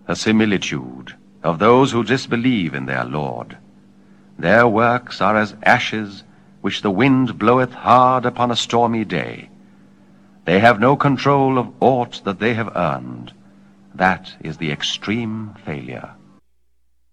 a similitude of those who disbelieve in their Lord. Their works are as ashes which the wind bloweth hard upon a stormy day. They have no control of aught that they have earned. That is the extreme failure.